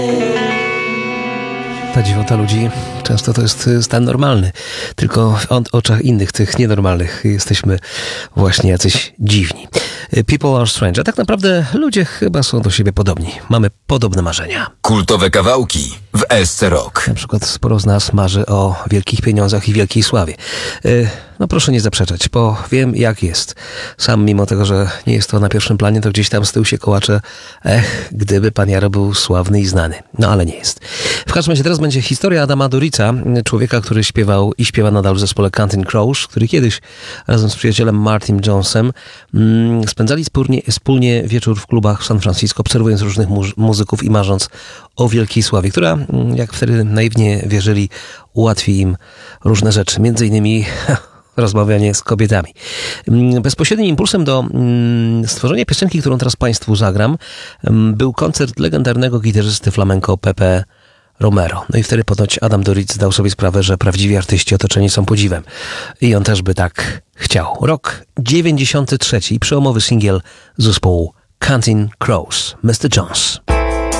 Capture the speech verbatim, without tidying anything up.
Ta dziwota ludzi często to jest stan normalny, tylko w oczach innych, tych nienormalnych, jesteśmy właśnie jacyś dziwni. People are strange, a tak naprawdę ludzie chyba są do siebie podobni. Mamy podobne marzenia. Kultowe kawałki w S C Rock. Na przykład sporo z nas marzy o wielkich pieniądzach i wielkiej sławie. No proszę nie zaprzeczać, bo wiem jak jest. Sam mimo tego, że nie jest to na pierwszym planie, to gdzieś tam z tyłu się kołacze, ech, gdyby pan Jaro był sławny i znany. No ale nie jest. W każdym razie teraz będzie historia Adama Dorica, człowieka, który śpiewał i śpiewa nadal w zespole Counting Crows, który kiedyś razem z przyjacielem Martym Jonesem mm, spędzali wspólnie, wspólnie wieczór w klubach w San Francisco, obserwując różnych mu- muzyków i marząc o wielkiej sławie, która, jak wtedy naiwnie wierzyli, ułatwi im różne rzeczy, między innymi rozmawianie z kobietami. Bezpośrednim impulsem do stworzenia piosenki, którą teraz Państwu zagram, był koncert legendarnego gitarzysty flamenco Pepe Romero. No i wtedy ponoć Adam Doric zdał sobie sprawę, że prawdziwi artyści otoczeni są podziwem. I on też by tak chciał. Rok dziewięćdziesiąty trzeci i przełomowy singiel zespołu Counting Crows, mister Jones.